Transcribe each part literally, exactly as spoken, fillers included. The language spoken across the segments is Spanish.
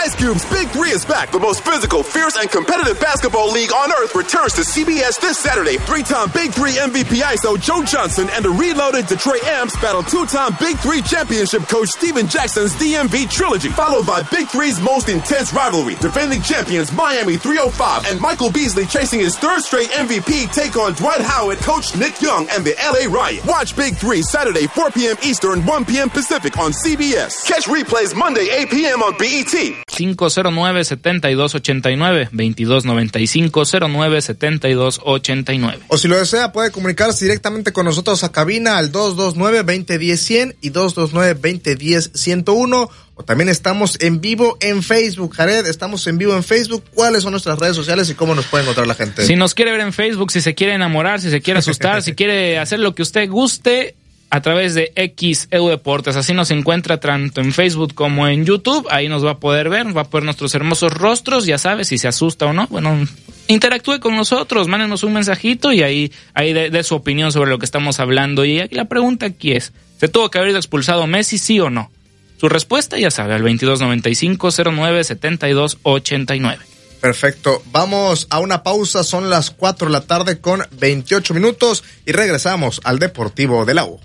Ice Cube's Big Three is back. The most physical, fierce, and competitive basketball league on earth returns to C B S this Saturday. Three-time Big Three M V P I S O Joe Johnson and the reloaded Detroit Amps battle two-time Big Three championship coach Steven Jackson's D M V trilogy, followed by Big Three's most intense rivalry. Defending champions Miami three oh five and Michael Beasley chasing his third straight M V P take on Dwight Howard, coach Nick Young, and the L A Riot. Watch Big Three Saturday four p.m. Eastern, one p.m. Pacific on C B S. Catch replays Monday eight p.m. on B E T. cinco cero nueve, siete dos ocho nueve, veintidós noventa y cinco, cero nueve, siete dos ocho nueve. O si lo desea, puede comunicarse directamente con nosotros a cabina al dos dos nueve, veinte diez, cien y dos dos nueve, veinte diez, ciento uno. O también estamos en vivo en Facebook. Jared, estamos en vivo en Facebook. ¿Cuáles son nuestras redes sociales y cómo nos puede encontrar la gente? Si nos quiere ver en Facebook, si se quiere enamorar, si se quiere asustar, si quiere hacer lo que usted guste, a través de X E U Deportes. Así nos encuentra tanto en Facebook como en YouTube. Ahí nos va a poder ver, va a poder nuestros hermosos rostros. Ya sabe, si se asusta o no, bueno, interactúe con nosotros, mándenos un mensajito y ahí, ahí de, de su opinión sobre lo que estamos hablando. Y aquí la pregunta aquí es, ¿se tuvo que haber expulsado Messi, sí o no? Su respuesta, ya sabe, al veintidós noventa y cinco, cero nueve, setenta y dos ochenta y nueve. Perfecto, vamos a una pausa, son las cuatro de la tarde con veintiocho minutos y regresamos al Deportivo de la U.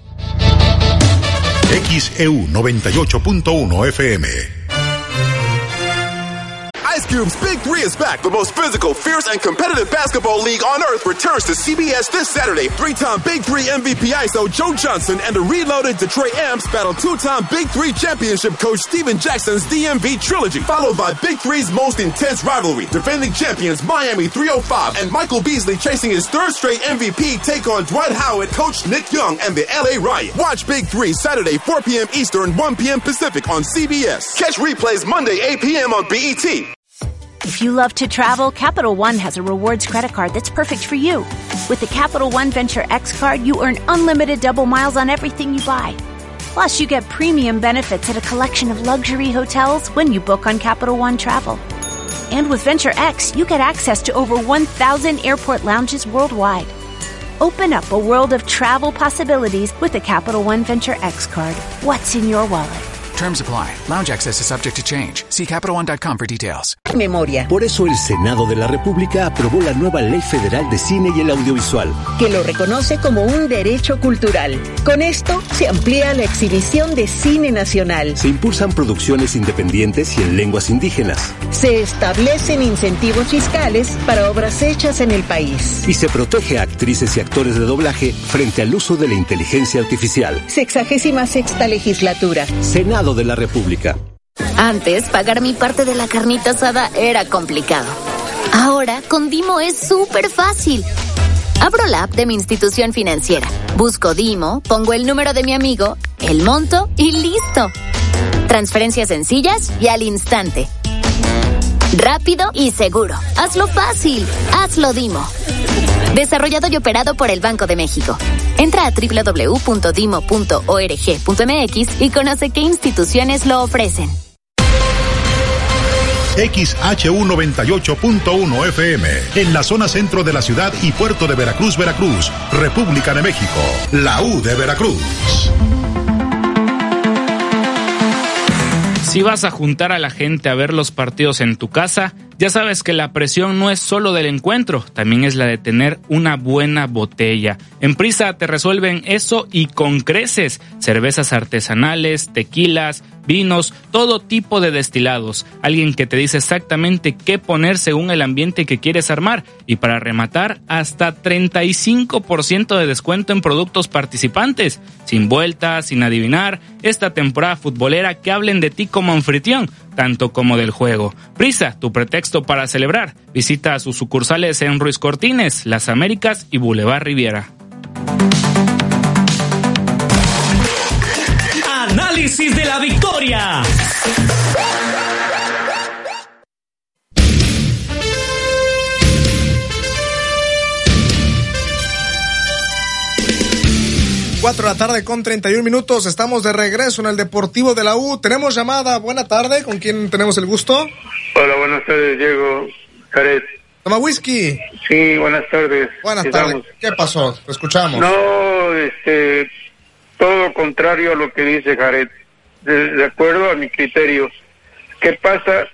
X E U noventa y ocho punto uno F M. Ice Cube's Big Three is back. The most physical, fierce, and competitive basketball league on earth returns to C B S this Saturday. Three-time Big Three M V P I S O Joe Johnson and the reloaded Detroit Amps battle two-time Big Three championship coach Steven Jackson's D M V trilogy, followed by Big Three's most intense rivalry. Defending champions Miami three oh five and Michael Beasley chasing his third straight M V P take on Dwight Howard, coach Nick Young, and the L A Riot. Watch Big Three Saturday four p.m. Eastern, one p.m. Pacific on C B S. Catch replays Monday eight p.m. on B E T. If you love to travel, Capital One has a rewards credit card that's perfect for you. With the Capital One Venture X card, you earn unlimited double miles on everything you buy. Plus, you get premium benefits at a collection of luxury hotels when you book on Capital One Travel. And with Venture X, you get access to over one thousand airport lounges worldwide. Open up a world of travel possibilities with the Capital One Venture X card. What's in your wallet? Terms apply. Lounge access is subject to change. See Capital One dot com for details. Memoria. Por eso el Senado de la República aprobó la nueva Ley Federal de Cine y el Audiovisual, que lo reconoce como un derecho cultural. Con esto se amplía la exhibición de cine nacional. Se impulsan producciones independientes y en lenguas indígenas. Se establecen incentivos fiscales para obras hechas en el país. Y se protege a actrices y actores de doblaje frente al uso de la inteligencia artificial. Sexagésima sexta legislatura. Senado de la República. Antes, pagar mi parte de la carnita asada era complicado. Ahora, con Dimo es súper fácil. Abro la app de mi institución financiera, busco Dimo, pongo el número de mi amigo, el monto y listo. Transferencias sencillas y al instante. Rápido y seguro. Hazlo fácil. Hazlo Dimo. Desarrollado y operado por el Banco de México. Entra a doble u doble u doble u punto dimo punto org punto m x y conoce qué instituciones lo ofrecen. X H U noventa y ocho punto uno F M, en la zona centro de la ciudad y puerto de Veracruz, Veracruz, República de México, la U de Veracruz. Si vas a juntar a la gente a ver los partidos en tu casa, ya sabes que la presión no es solo del encuentro, también es la de tener una buena botella. En Prisa te resuelven eso y con creces. Cervezas artesanales, tequilas, vinos, todo tipo de destilados. Alguien que te dice exactamente qué poner según el ambiente que quieres armar. Y para rematar, hasta treinta y cinco por ciento de descuento en productos participantes. Sin vueltas, sin adivinar, esta temporada futbolera que hablen de ti como anfitrión, tanto como del juego. Prisa, tu pretexto para celebrar. Visita sus sucursales en Ruiz Cortines, Las Américas y Boulevard Riviera. Análisis de la victoria. cuatro de la tarde con treinta y un minutos, estamos de regreso en el Deportivo de la U. Tenemos llamada, buena tarde, ¿con quién tenemos el gusto? Hola, buenas tardes, Diego, Jared. ¿Toma whisky? Sí, buenas tardes. Buenas tardes, ¿qué pasó? Te escuchamos. No, este, todo lo contrario a lo que dice Jared, de, de acuerdo a mi criterio. ¿Qué pasa